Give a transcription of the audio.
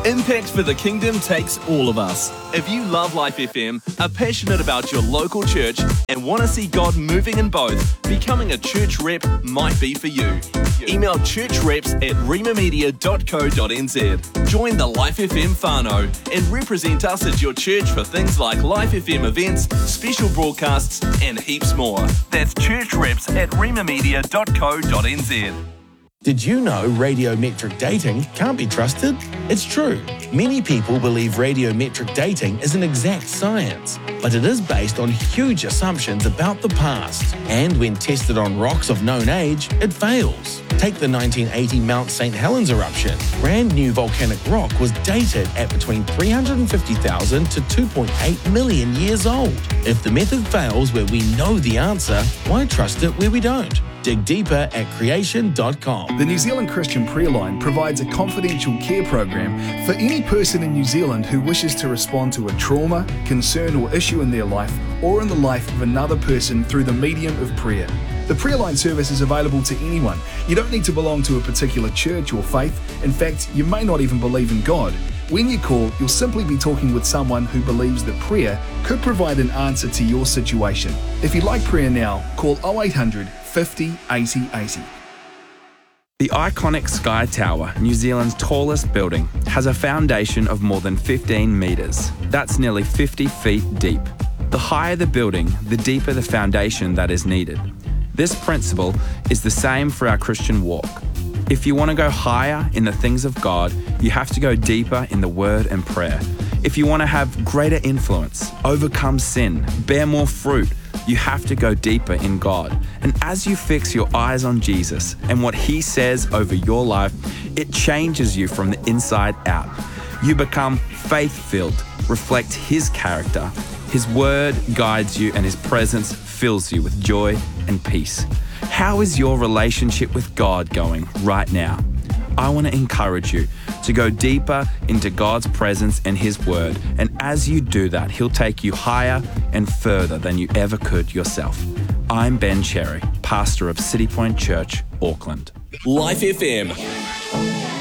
Impact for the Kingdom takes all of us. If you love Life FM, are passionate about your local church, and want to see God moving in both, becoming a church rep might be for you. Email churchreps@rimamedia.co.nz. Join the Life FM whānau and represent us at your church for things like Life FM events, special broadcasts, and heaps more. That's churchreps@rimamedia.co.nz. Did you know radiometric dating can't be trusted? It's true. Many people believe radiometric dating is an exact science, but it is based on huge assumptions about the past. And when tested on rocks of known age, it fails. Take the 1980 Mount St. Helens eruption. Brand new volcanic rock was dated at between 350,000 to 2.8 million years old. If the method fails where we know the answer, why trust it where we don't? Dig deeper at creation.com. The New Zealand Christian Prayer Line provides a confidential care program for any person in New Zealand who wishes to respond to a trauma, concern or issue in their life or in the life of another person through the medium of prayer. The Prayer Line service is available to anyone. You don't need to belong to a particular church or faith. In fact, you may not even believe in God. When you call, you'll simply be talking with someone who believes that prayer could provide an answer to your situation. If you'd like prayer now, call 0800 50 80 80. The iconic Sky Tower, New Zealand's tallest building, has a foundation of more than 15 metres. That's nearly 50 feet deep. The higher the building, the deeper the foundation that is needed. This principle is the same for our Christian walk. If you want to go higher in the things of God, you have to go deeper in the Word and prayer. If you want to have greater influence, overcome sin, bear more fruit, you have to go deeper in God. And as you fix your eyes on Jesus and what He says over your life, it changes you from the inside out. You become faith-filled, reflect His character. His word guides you and His presence fills you with joy and peace. How is your relationship with God going right now? I want to encourage you to go deeper into God's presence and His word. And as you do that, He'll take you higher and further than you ever could yourself. I'm Ben Cherry, pastor of City Point Church, Auckland. Life FM.